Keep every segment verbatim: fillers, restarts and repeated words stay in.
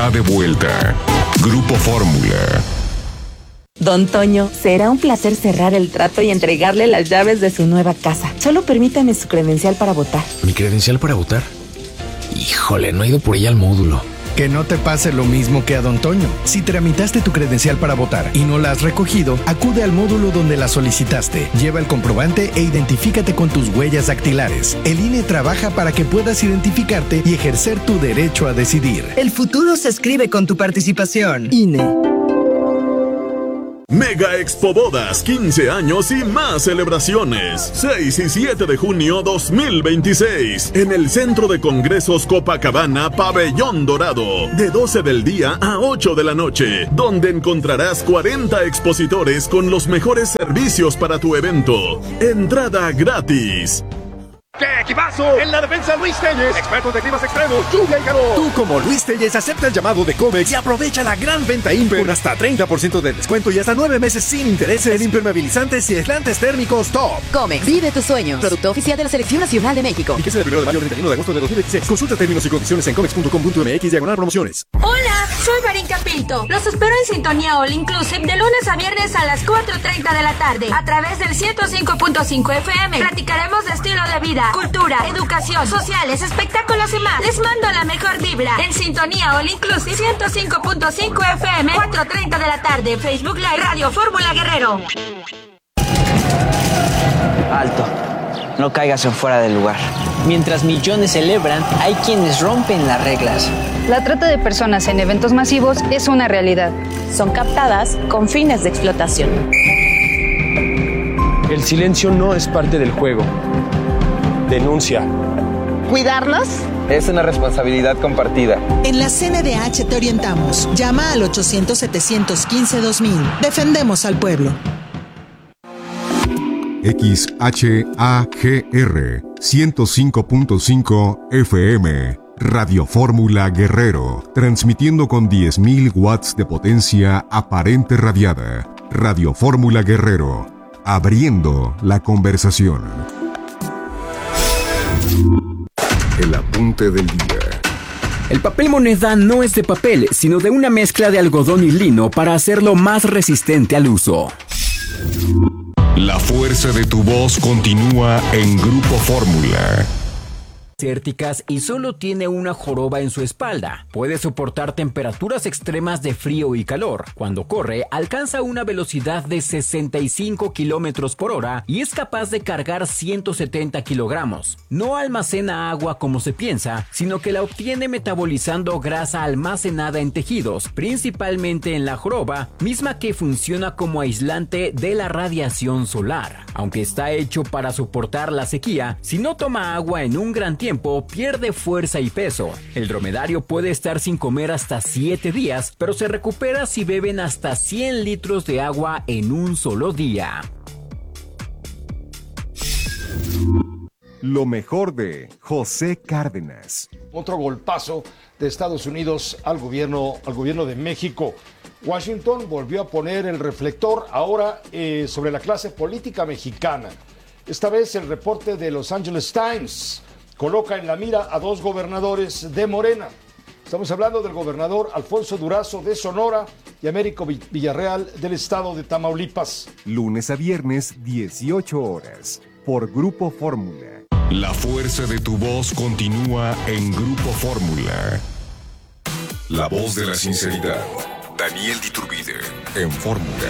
está de vuelta. Grupo Fórmula. Don Toño, será un placer cerrar el trato y entregarle las llaves de su nueva casa. Solo permítame su credencial para votar. ¿Mi credencial para votar? Híjole, no he ido por ella al módulo. Que no te pase lo mismo que a Don Toño. Si tramitaste tu credencial para votar y no la has recogido, acude al módulo donde la solicitaste. Lleva el comprobante e identifícate con tus huellas dactilares. El I N E trabaja para que puedas identificarte y ejercer tu derecho a decidir. El futuro se escribe con tu participación. I N E. Mega Expo Bodas, quince años y más celebraciones. seis y siete de junio dos mil veintiséis. En el Centro de Congresos Copacabana, Pabellón Dorado. De doce del día a ocho de la noche. Donde encontrarás cuarenta expositores con los mejores servicios para tu evento. Entrada gratis. ¡Qué equipazo! En la defensa, Luis Telles, expertos de climas extremos, lluvia y calor. Tú, como Luis Telles, acepta el llamado de Comex y aprovecha la gran venta Imper con hasta treinta por ciento de descuento y hasta nueve meses sin intereses en impermeabilizantes y aislantes térmicos top. Comex, vive tus sueños. Producto oficial de la Selección Nacional de México. Y que sea del primero de mayo al treinta y uno de agosto de dos mil veintiséis. Consulta términos y condiciones en comex punto com punto m x diagonal promociones. Hola, soy Marín Pinto. Los espero en Sintonía All Inclusive de lunes a viernes a las cuatro treinta de la tarde. A través del ciento cinco punto cinco F M. Platicaremos de estilo de vida, cultura, educación, sociales, espectáculos y más. Les mando la mejor vibra. En Sintonía All Inclusive ciento cinco punto cinco F M, cuatro treinta de la tarde. Facebook Live, Radio Fórmula Guerrero. Alto. No caigas en fuera del lugar. Mientras millones celebran, hay quienes rompen las reglas. La trata de personas en eventos masivos es una realidad. Son captadas con fines de explotación. El silencio no es parte del juego. Denuncia. ¿Cuidarnos? Es una responsabilidad compartida. En la C N D H te orientamos. Llama al ochocientos, setecientos quince, dos mil. Defendemos al pueblo. X H A G R ciento cinco punto cinco F M, Radio Fórmula Guerrero, transmitiendo con diez mil watts de potencia aparente radiada. Radio Fórmula Guerrero, abriendo la conversación. El apunte del día. El papel moneda no es de papel, sino de una mezcla de algodón y lino para hacerlo más resistente al uso. La fuerza de tu voz continúa en Grupo Fórmula. Desérticas y solo tiene una joroba en su espalda. Puede soportar temperaturas extremas de frío y calor. Cuando corre, alcanza una velocidad de sesenta y cinco kilómetros por hora y es capaz de cargar ciento setenta kilogramos. No almacena agua como se piensa, sino que la obtiene metabolizando grasa almacenada en tejidos, principalmente en la joroba, misma que funciona como aislante de la radiación solar. Aunque está hecho para soportar la sequía, si no toma agua en un gran tiempo, pierde fuerza y peso. El dromedario puede estar sin comer hasta siete días, pero se recupera si beben hasta cien litros de agua en un solo día. Lo mejor de José Cárdenas. Otro golpazo de Estados Unidos al gobierno, al gobierno de México. Washington volvió a poner el reflector ahora eh, sobre la clase política mexicana. Esta vez el reporte de Los Angeles Times coloca en la mira a dos gobernadores de Morena. Estamos hablando del gobernador Alfonso Durazo de Sonora y Américo Villarreal del estado de Tamaulipas. Lunes a viernes, dieciocho horas, por Grupo Fórmula. La fuerza de tu voz continúa en Grupo Fórmula. La voz de la sinceridad. Daniel Diturbide, en Fórmula.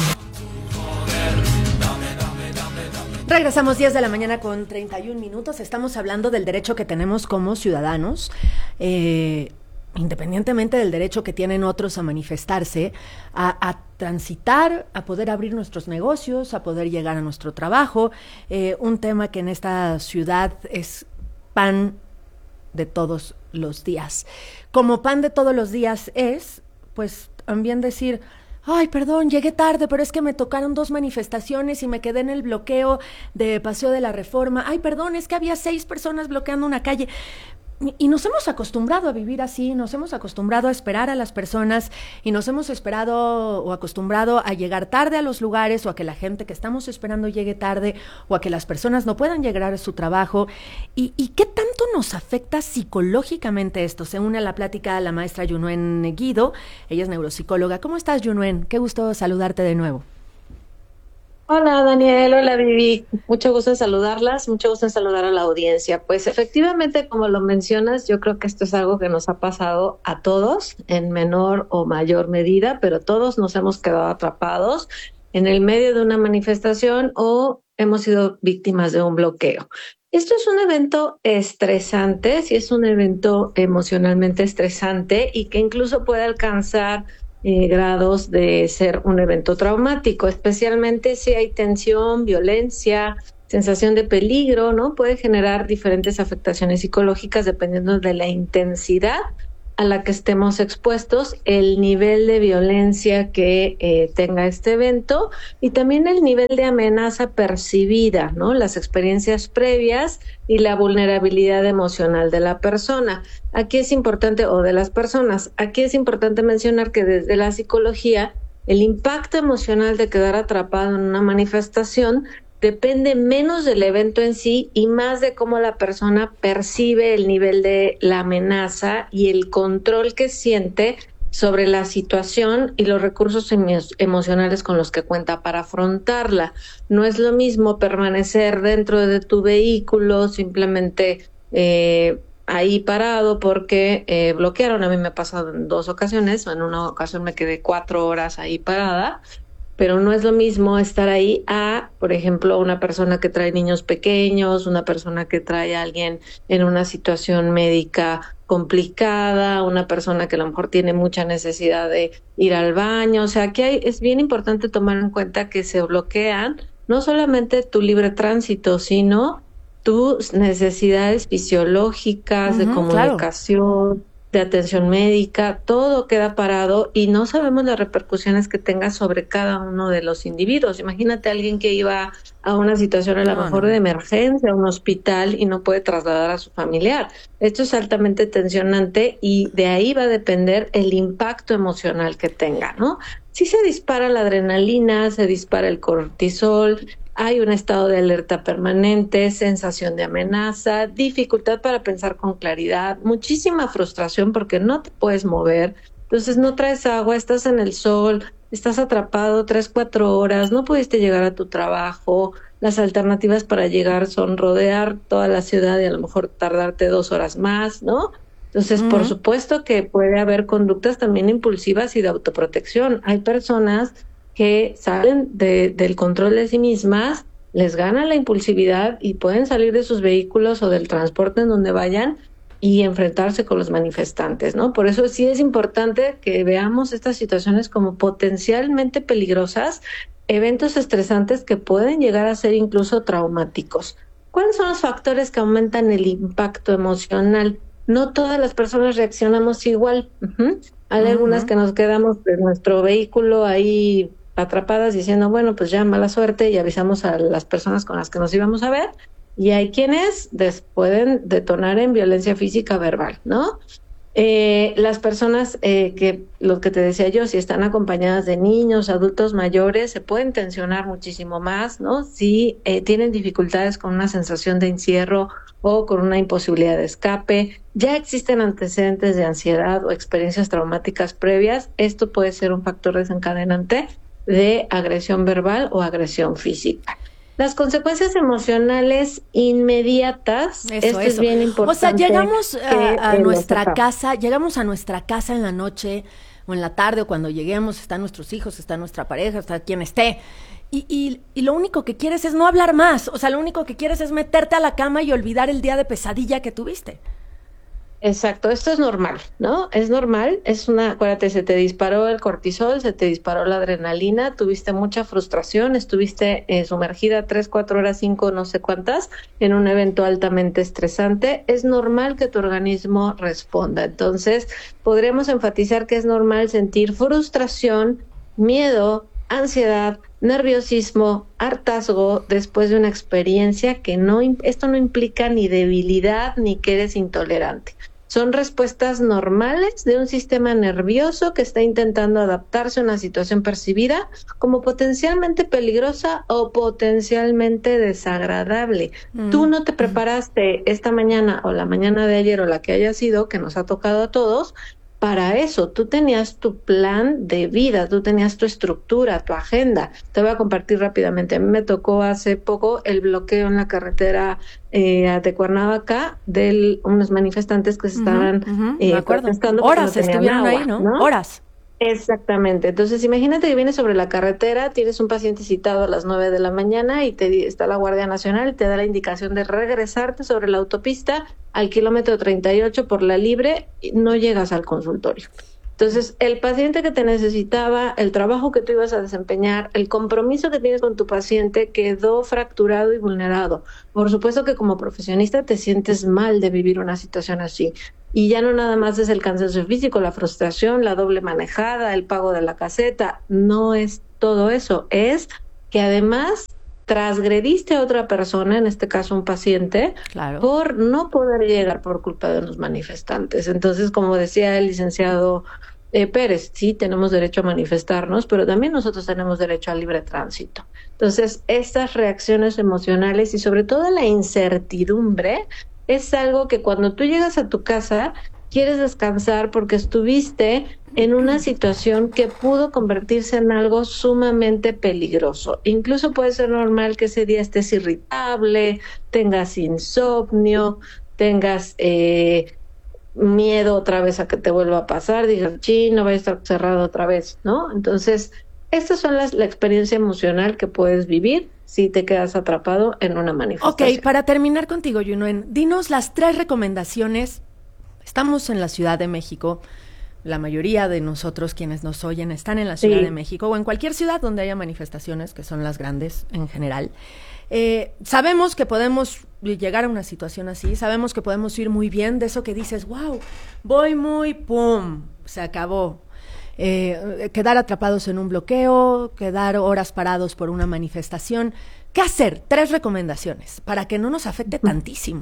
Regresamos diez de la mañana con treinta y un minutos. Estamos hablando del derecho que tenemos como ciudadanos, eh, independientemente del derecho que tienen otros a manifestarse, a, a transitar, a poder abrir nuestros negocios, a poder llegar a nuestro trabajo. Eh, un tema que en esta ciudad es pan de todos los días. Como pan de todos los días es, pues también decir... Ay, perdón, llegué tarde, pero es que me tocaron dos manifestaciones y me quedé en el bloqueo de Paseo de la Reforma. Ay, perdón, es que había seis personas bloqueando una calle. Y nos hemos acostumbrado a vivir así, nos hemos acostumbrado a esperar a las personas y nos hemos esperado o acostumbrado a llegar tarde a los lugares o a que la gente que estamos esperando llegue tarde o a que las personas no puedan llegar a su trabajo. ¿Y, y qué tanto nos afecta psicológicamente esto? Se une a la plática la maestra Yunuen Guido, ella es neuropsicóloga. ¿Cómo estás, Yunuen? Qué gusto saludarte de nuevo. Hola Daniel, hola Vivi, mucho gusto en saludarlas, mucho gusto en saludar a la audiencia. Pues efectivamente, como lo mencionas, yo creo que esto es algo que nos ha pasado a todos en menor o mayor medida, pero todos nos hemos quedado atrapados en el medio de una manifestación o hemos sido víctimas de un bloqueo. Esto es un evento estresante, sí es un evento emocionalmente estresante y que incluso puede alcanzar Eh, grados de ser un evento traumático, especialmente si hay tensión, violencia, sensación de peligro, ¿no? Puede generar diferentes afectaciones psicológicas dependiendo de la intensidad a la que estemos expuestos, el nivel de violencia que eh, tenga este evento y también el nivel de amenaza percibida, ¿no? Las experiencias previas y la vulnerabilidad emocional de la persona. Aquí es importante, o de las personas, aquí es importante mencionar que desde la psicología, el impacto emocional de quedar atrapado en una manifestación depende menos del evento en sí y más de cómo la persona percibe el nivel de la amenaza y el control que siente sobre la situación y los recursos emo- emocionales con los que cuenta para afrontarla. No es lo mismo permanecer dentro de tu vehículo simplemente eh, ahí parado porque eh, bloquearon. A mí me ha pasado en dos ocasiones, o en una ocasión me quedé cuatro horas ahí parada, pero no es lo mismo estar ahí a, por ejemplo, una persona que trae niños pequeños, una persona que trae a alguien en una situación médica complicada, una persona que a lo mejor tiene mucha necesidad de ir al baño. O sea, aquí hay, es bien importante tomar en cuenta que se bloquean no solamente tu libre tránsito, sino tus necesidades fisiológicas, uh-huh, de comunicación, claro, de atención médica, todo queda parado y no sabemos las repercusiones que tenga sobre cada uno de los individuos. Imagínate a alguien que iba a una situación a lo no, mejor no. de emergencia, a un hospital y no puede trasladar a su familiar. Esto es altamente tensionante y de ahí va a depender el impacto emocional que tenga, ¿no? Si se dispara la adrenalina, se dispara el cortisol, hay un estado de alerta permanente, sensación de amenaza, dificultad para pensar con claridad, muchísima frustración porque no te puedes mover, entonces no traes agua, estás en el sol, estás atrapado tres, cuatro horas, no pudiste llegar a tu trabajo, las alternativas para llegar son rodear toda la ciudad y a lo mejor tardarte dos horas más, ¿no? Entonces, uh-huh, por supuesto que puede haber conductas también impulsivas y de autoprotección. Hay personas que salen de, del control de sí mismas, les gana la impulsividad y pueden salir de sus vehículos o del transporte en donde vayan y enfrentarse con los manifestantes, ¿no? Por eso sí es importante que veamos estas situaciones como potencialmente peligrosas, eventos estresantes que pueden llegar a ser incluso traumáticos. ¿Cuáles son los factores que aumentan el impacto emocional? No todas las personas reaccionamos igual. Uh-huh. Hay uh-huh. algunas que nos quedamos en nuestro vehículo ahí atrapadas diciendo, bueno, pues ya mala suerte y avisamos a las personas con las que nos íbamos a ver. Y hay quienes des- pueden detonar en violencia física verbal, ¿no? Eh, las personas eh, que, lo que te decía yo, si están acompañadas de niños, adultos mayores, se pueden tensionar muchísimo más, ¿no? Si eh, tienen dificultades con una sensación de encierro o con una imposibilidad de escape, ya existen antecedentes de ansiedad o experiencias traumáticas previas, esto puede ser un factor desencadenante de agresión verbal o agresión física. Las consecuencias emocionales inmediatas, eso, esto eso. es bien importante. O sea, llegamos a, a nuestra casa, llegamos a nuestra casa en la noche o en la tarde o cuando lleguemos, están nuestros hijos, está nuestra pareja, está quien esté, y, y, y lo único que quieres es no hablar más, o sea, lo único que quieres es meterte a la cama y olvidar el día de pesadilla que tuviste. Exacto, esto es normal, ¿no? Es normal, es una, acuérdate, se te disparó el cortisol, se te disparó la adrenalina, tuviste mucha frustración, estuviste eh, sumergida tres, cuatro horas, cinco, no sé cuántas, en un evento altamente estresante, es normal que tu organismo responda. Entonces, podríamos enfatizar que es normal sentir frustración, miedo, ansiedad, nerviosismo, hartazgo después de una experiencia que no, esto no implica ni debilidad ni que eres intolerante. Son respuestas normales de un sistema nervioso que está intentando adaptarse a una situación percibida como potencialmente peligrosa o potencialmente desagradable. Mm. Tú no te preparaste esta mañana o la mañana de ayer o la que haya sido, que nos ha tocado a todos, para eso. Tú tenías tu plan de vida, tú tenías tu estructura, tu agenda. Te voy a compartir rápidamente. A mí me tocó hace poco el bloqueo en la carretera eh, de Cuernavaca de unos manifestantes que se estaban uh-huh, uh-huh, eh, protestando. Horas no estuvieron agua, ahí, ¿no? ¿no? Horas. Exactamente. Entonces, imagínate que vienes sobre la carretera, tienes un paciente citado a las nueve de la mañana y te está la Guardia Nacional y te da la indicación de regresarte sobre la autopista al kilómetro treinta y ocho por la libre, y no llegas al consultorio. Entonces, el paciente que te necesitaba, el trabajo que tú ibas a desempeñar, el compromiso que tienes con tu paciente quedó fracturado y vulnerado. Por supuesto que como profesionista te sientes mal de vivir una situación así. Y ya no nada más es el cansancio físico, la frustración, la doble manejada, el pago de la caseta. No es todo eso. Es que además transgrediste a otra persona, en este caso un paciente, claro, por no poder llegar por culpa de unos manifestantes. Entonces, como decía el licenciado eh, Pérez, sí, tenemos derecho a manifestarnos, pero también nosotros tenemos derecho al libre tránsito. Entonces, estas reacciones emocionales y sobre todo la incertidumbre es algo que cuando tú llegas a tu casa quieres descansar porque estuviste en una situación que pudo convertirse en algo sumamente peligroso. Incluso puede ser normal que ese día estés irritable, tengas insomnio, tengas eh, miedo otra vez a que te vuelva a pasar, digas, sí, no vaya a estar cerrado otra vez, ¿no? Entonces, estas son las, la experiencia emocional que puedes vivir si te quedas atrapado en una manifestación. Ok, para terminar contigo, Yunuen, dinos las tres recomendaciones. Estamos en la Ciudad de México, la mayoría de nosotros quienes nos oyen están en la Ciudad sí. de México o en cualquier ciudad donde haya manifestaciones, que son las grandes en general. Eh, sabemos que podemos llegar a una situación así, sabemos que podemos ir muy bien, de eso que dices, wow, voy muy, pum, se acabó. Eh, quedar atrapados en un bloqueo, quedar horas parados por una manifestación. ¿Qué hacer? Tres recomendaciones para que no nos afecte tantísimo.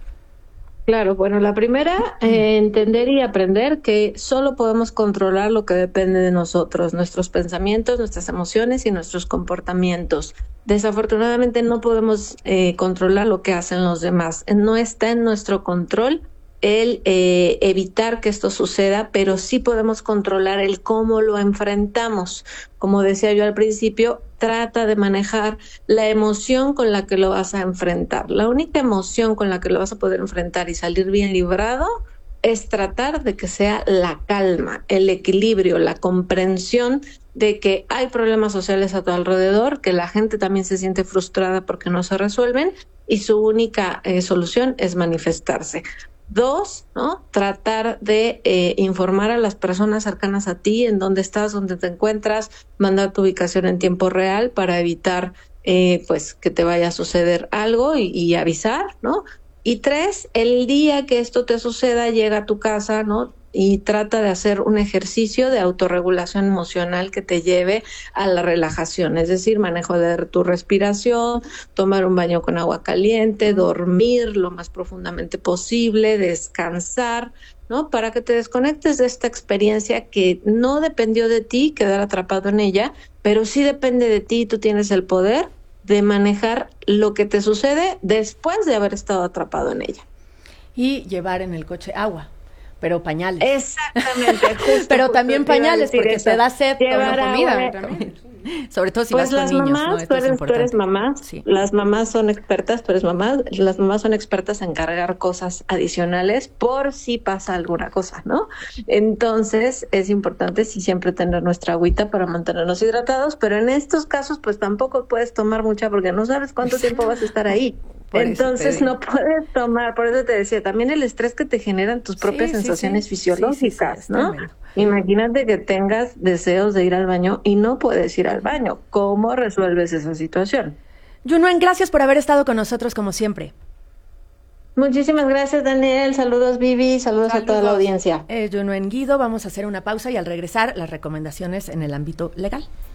Claro, bueno, la primera, eh, entender y aprender que solo podemos controlar lo que depende de nosotros, nuestros pensamientos, nuestras emociones y nuestros comportamientos. Desafortunadamente no podemos eh, controlar lo que hacen los demás. No está en nuestro control el eh, evitar que esto suceda, pero sí podemos controlar el cómo lo enfrentamos. Como decía yo al principio, trata de manejar la emoción con la que lo vas a enfrentar. La única emoción con la que lo vas a poder enfrentar y salir bien librado es tratar de que sea la calma, el equilibrio, la comprensión de que hay problemas sociales a tu alrededor, que la gente también se siente frustrada porque no se resuelven y su única eh, solución es manifestarse. Dos, ¿no? Tratar de eh, informar a las personas cercanas a ti en dónde estás, dónde te encuentras, mandar tu ubicación en tiempo real para evitar eh, pues que te vaya a suceder algo y, y avisar, ¿no? Y tres, el día que esto te suceda, llega a tu casa, ¿no? Y trata de hacer un ejercicio de autorregulación emocional que te lleve a la relajación, es decir, manejo de tu respiración, tomar un baño con agua caliente, dormir lo más profundamente posible, descansar, ¿no? Para que te desconectes de esta experiencia que no dependió de ti quedar atrapado en ella, pero sí depende de ti y tú tienes el poder de manejar lo que te sucede después de haber estado atrapado en ella. Y llevar en el coche agua. Pero pañales. Exactamente. Justo, pero justo también pañales, porque eso. Te da sed con la comida. También. Sobre todo si pues vas con niños, mamás, ¿no? Esto tú eres, es tú eres mamá, sí. Las mamás son expertas, tú eres mamá, las mamás son expertas en cargar cosas adicionales por si pasa alguna cosa, ¿no? Entonces, es importante sí siempre tener nuestra agüita para mantenernos hidratados, pero en estos casos, pues tampoco puedes tomar mucha porque no sabes cuánto tiempo vas a estar ahí. Por Entonces no puedes tomar, por eso te decía, también el estrés que te generan tus propias sí, sensaciones sí, sí. fisiológicas, sí, sí, sí, ¿no? Tremendo. Imagínate que tengas deseos de ir al baño y no puedes ir al baño. ¿Cómo resuelves esa situación? Yunuen, gracias por haber estado con nosotros como siempre. Muchísimas gracias, Daniel. Saludos, Vivi. Saludos, Saludos. a toda la audiencia. Eh, Yunuen Guido, vamos a hacer una pausa y al regresar las recomendaciones en el ámbito legal.